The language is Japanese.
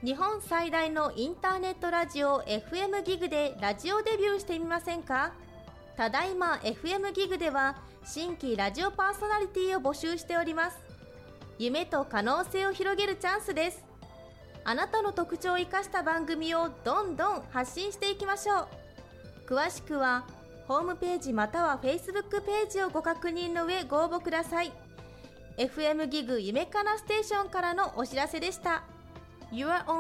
日本最大のインターネットラジオ FM ギグでラジオデビューしてみませんか？ただいま FM ギグでは新規ラジオパーソナリティを募集しております。夢と可能性を広げるチャンスです。あなたの特徴を生かした番組をどんどん発信していきましょう。詳しくはホームページまたは Facebook ページをご確認の上ご応募ください。FM ギグ夢かなステーションからのお知らせでした。Your own